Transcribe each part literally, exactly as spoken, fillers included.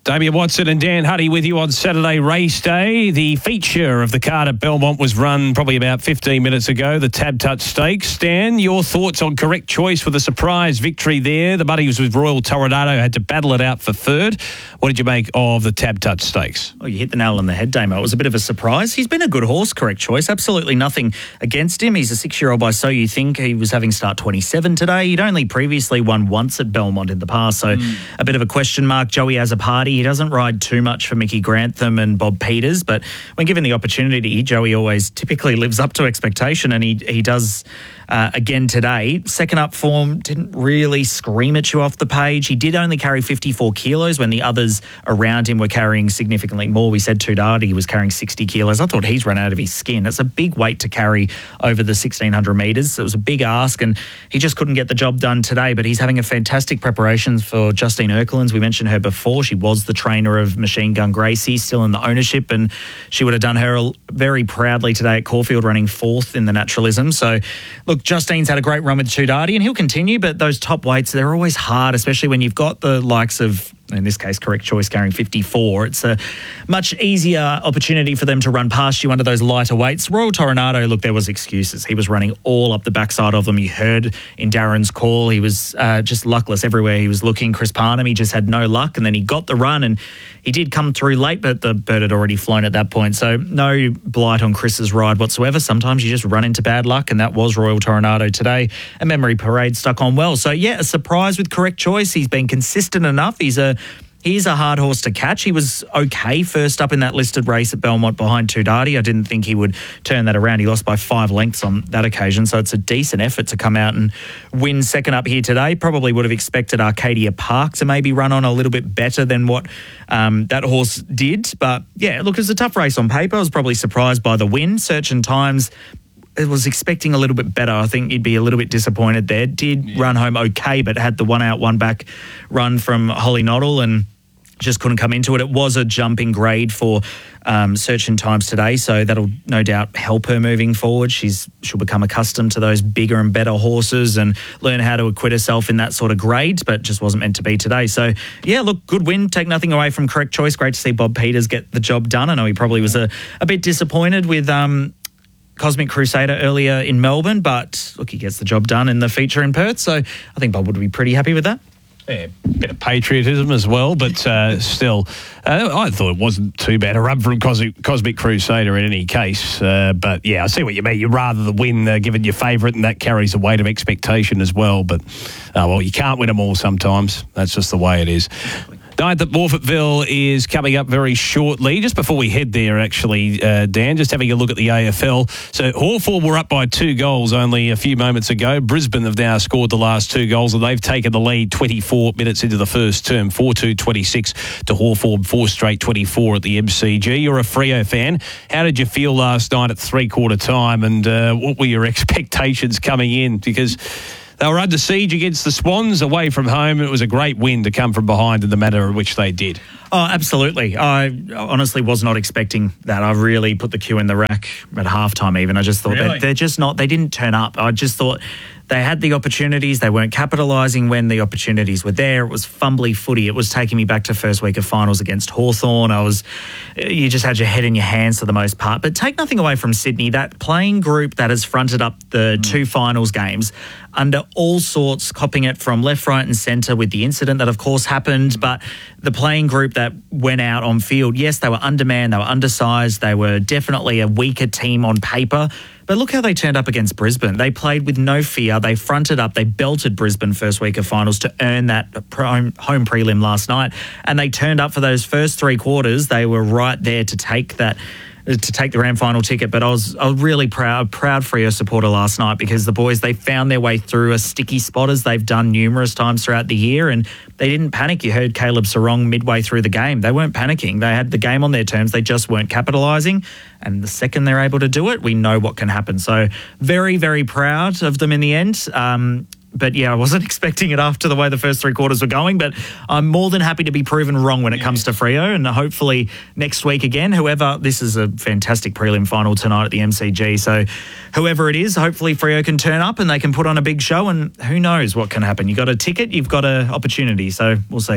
Damien Watson and Dan Huddy with you on Saturday race day. The feature of the card at Belmont was run probably about fifteen minutes ago, the Tab Touch Stakes. Dan, your thoughts on Correct Choice with a surprise victory there? The buddy was with Royal Toronado, had to battle it out for third. What did you make of the Tab Touch Stakes? Oh, you hit the nail on the head, Damo. It was a bit of a surprise. He's been a good horse, Correct Choice. Absolutely nothing against him. He's a six-year-old by So You Think. He was having start twenty-seven today. He'd only previously won once at Belmont in the past, so mm. a bit of a question mark. Joey has a party. He doesn't ride too much for Mickey Grantham and Bob Peters, but when given the opportunity, Joey always typically lives up to expectation, and he he does uh, again today. Second up form didn't really scream at you off the page. He did only carry fifty-four kilos when the others around him were carrying significantly more. We said Tudati was carrying sixty kilos. I thought he's run out of his skin. It's a big weight to carry over the sixteen hundred metres. It was a big ask, and he just couldn't get the job done today, but he's having a fantastic preparation for Justine Erkelins. We mentioned her before. She was the trainer of Machine Gun Gracie, still in the ownership, and she would have done her very proudly today at Caulfield, running fourth in the naturalism. So, look, Justine's had a great run with Tudati, and he'll continue, but those top weights, they're always hard, especially when you've got the likes of, in this case, Correct Choice carrying fifty-four. It's a much easier opportunity for them to run past you under those lighter weights. Royal Toronado, look, there was excuses. He was running all up the backside of them. You heard in Darren's call, he was uh, just luckless everywhere he was looking. Chris Parnham, he just had no luck, and then he got the run, and he did come through late, but the bird had already flown at that point. So no blight on Chris's ride whatsoever. Sometimes you just run into bad luck, and that was Royal Toronado today. A Memory Parade stuck on well. So, yeah, a surprise with Correct Choice. He's been consistent enough. He's a He's a hard horse to catch. He was okay first up in that listed race at Belmont behind Tudati. I didn't think he would turn that around. He lost by five lengths on that occasion, so it's a decent effort to come out and win second up here today. Probably would have expected Arcadia Park to maybe run on a little bit better than what um, that horse did. But, yeah, look, it was a tough race on paper. I was probably surprised by the win. Search and Times, I was expecting a little bit better. I think you'd be a little bit disappointed there. Did yeah. run home okay, but had the one out, one back run from Holly Noddle and just couldn't come into it. It was a jumping grade for um, Search and Times today, so that'll no doubt help her moving forward. She's she'll become accustomed to those bigger and better horses and learn how to acquit herself in that sort of grade, but just wasn't meant to be today. So, yeah, look, good win. Take nothing away from Correct Choice. Great to see Bob Peters get the job done. I know he probably was a, a bit disappointed with Um, Cosmic Crusader earlier in Melbourne, but look, he gets the job done in the feature in Perth, so I think Bob would be pretty happy with that. Yeah, a bit of patriotism as well, but uh, still, uh, I thought it wasn't too bad. A run from Cosmic, Cosmic Crusader in any case. Uh, but, yeah, I see what you mean. You'd rather the win uh, given your favourite, and that carries a weight of expectation as well. But, uh, well, you can't win them all sometimes. That's just the way it is. Ninth at Morphettville is coming up very shortly. Just before we head there, actually, uh, Dan, just having a look at the A F L. So Hawthorn were up by two goals only a few moments ago. Brisbane have now scored the last two goals, and they've taken the lead twenty-four minutes into the first term. four two twenty-six to Hawthorn, four straight twenty-four at the M C G. You're a Freo fan. How did you feel last night at three-quarter time, and uh, what were your expectations coming in? Because they were under siege against the Swans away from home. It was a great win to come from behind in the manner in which they did. Oh, absolutely. I honestly was not expecting that. I really put the cue in the rack at halftime even. I just thought really? that they're just not, they didn't turn up. I just thought they had the opportunities. They weren't capitalising when the opportunities were there. It was fumbly footy. It was taking me back to first week of finals against Hawthorn. I was, you just had your head in your hands for the most part. But take nothing away from Sydney. That playing group that has fronted up the mm. two finals games under all sorts, copping it from left, right and centre with the incident that, of course, happened. But the playing group that went out on field, yes, they were undermanned, they were undersized, they were definitely a weaker team on paper. But look how they turned up against Brisbane. They played with no fear. They fronted up. They belted Brisbane first week of finals to earn that home prelim last night. And they turned up for those first three quarters. They were right there to take that to take the grand final ticket. But I was, I was really proud, proud Freo supporter last night because the boys, they found their way through a sticky spot as they've done numerous times throughout the year, and they didn't panic. You heard Caleb Sarong midway through the game. They weren't panicking. They had the game on their terms. They just weren't capitalising. And the second they're able to do it, we know what can happen. So very, very proud of them in the end. Um, But, yeah, I wasn't expecting it after the way the first three quarters were going, but I'm more than happy to be proven wrong when it comes to Freo, and hopefully next week again, whoever, this is a fantastic prelim final tonight at the M C G, so whoever it is, hopefully Freo can turn up and they can put on a big show, and who knows what can happen. You've got a ticket, you've got an opportunity, so we'll see.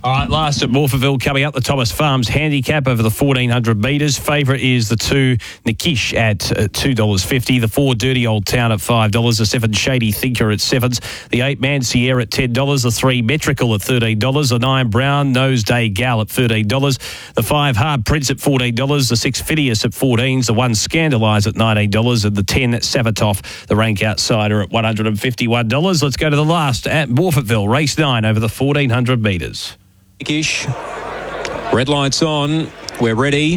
All right, last at Morphettville, coming up, the Thomas Farms handicap over the fourteen hundred metres. Favourite is the two Nikish at uh, two dollars fifty, the four Dirty Old Town at five dollars, the seven Shady Thinker at sevens, the eight Man Sierra at ten dollars, the three Metrical at thirteen dollars, the nine Brown Nose Day Gal at thirteen dollars, the five Hard Prince at fourteen dollars, the six Phineas at fourteen dollars, the one Scandalise at nineteen dollars, and the ten Savatov, the rank outsider, at one hundred fifty-one dollars. Let's go to the last at Morphettville, race nine over the fourteen hundred metres. Ish. Red lights on. We're ready.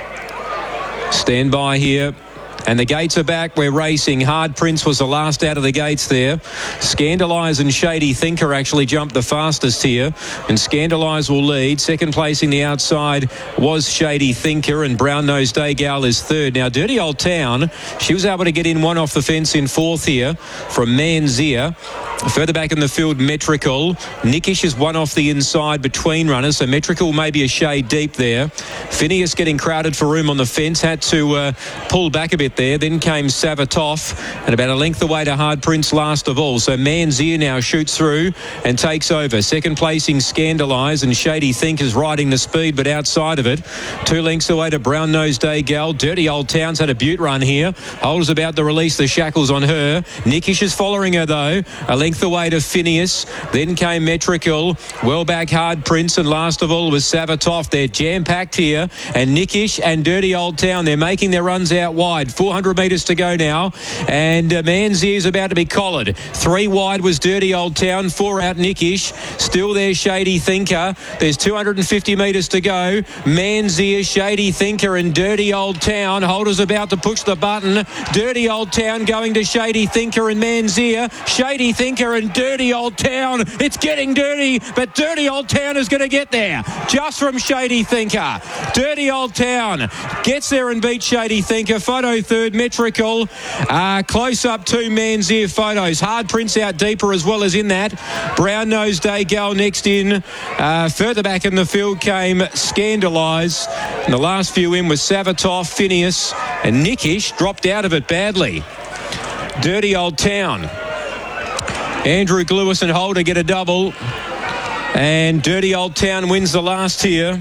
Stand by here. And the gates are back. We're racing. Hard Prince was the last out of the gates there. Scandalise and Shady Thinker actually jumped the fastest here. And Scandalise will lead. Second placing the outside was Shady Thinker. And Brown Nose Day Gal is third. Now, Dirty Old Town, she was able to get in one off the fence in fourth here from Manzia. Further back in the field, Metrical. Nikish is one off the inside between runners, so Metrical may be a shade deep there. Phineas getting crowded for room on the fence, had to uh, pull back a bit there. Then came Savatov, and about a length away to Hard Prince last of all. So Manzia now shoots through and takes over. Second placing, Scandalise, and Shady Think is riding the speed, but outside of it. Two lengths away to Brown Nose Day Gal. Dirty Old Town's had a beaut run here. Holder's about to release the shackles on her. Nikish is following her though. A length away to Phineas. Then came Metrical. Well back Hard Prince, and last of all was Savatov. They're jam-packed here. And Nikish and Dirty Old Town, they're making their runs out wide. four hundred metres to go now. And uh, Manzia is about to be collared. Three wide was Dirty Old Town. Four out Nikish. Still there Shady Thinker. There's two hundred fifty metres to go. Manzia, Shady Thinker and Dirty Old Town. Holder's about to push the button. Dirty Old Town going to Shady Thinker and Manzia. Shady Thinker and Dirty Old Town. It's getting dirty, but Dirty Old Town is going to get there just from Shady Thinker. Dirty Old Town gets there and beats Shady Thinker. Photo third, Metrical. Uh, close up two Manzia photos. Hard Prince out deeper as well as in that. Brown Nose Day Gal next in. Uh, further back in the field came Scandalise. And the last few in was Savatov, Phineas, and Nikish dropped out of it badly. Dirty Old Town. Andrew Lewis and Holder get a double. And Dirty Old Town wins the last here.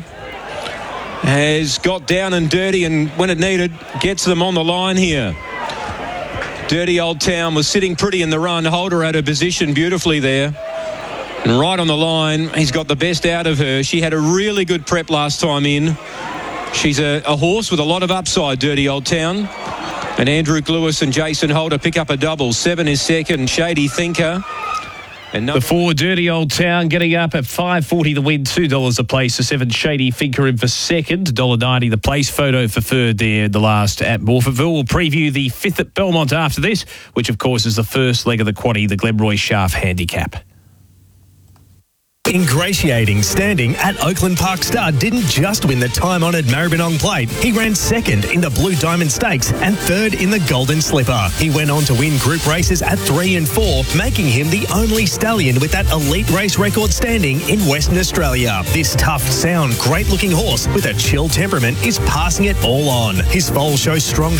Has got down and dirty, and when it needed, gets them on the line here. Dirty Old Town was sitting pretty in the run. Holder had her position beautifully there. And right on the line, he's got the best out of her. She had a really good prep last time in. She's a, a horse with a lot of upside, Dirty Old Town. And Andrew Lewis and Jason Holder pick up a double. Seven is second, Shady Thinker. And the four Dirty Old Town getting up at five forty the win, two dollars a place. The seven Shady Thinker in for second, one dollar ninety the place. Photo for third there, the last at Morphettville. We'll preview the fifth at Belmont after this, which of course is the first leg of the quaddie, the Glenroy Shaft Handicap. Ingratiating standing at Oakland Park Star didn't just win the time-honoured Maribyrnong Plate. He ran second in the Blue Diamond Stakes and third in the Golden Slipper. He went on to win group races at three and four, making him the only stallion with that elite race record standing in Western Australia. This tough, sound, great-looking horse with a chill temperament is passing it all on. His foal shows strong